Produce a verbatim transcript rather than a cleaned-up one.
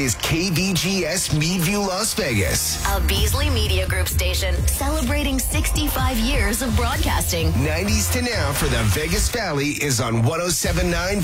is K V G S Meadview, Las Vegas. A Beasley Media Group station celebrating sixty-five years of broadcasting. nineties to now for the Vegas Valley is on one oh seven point nine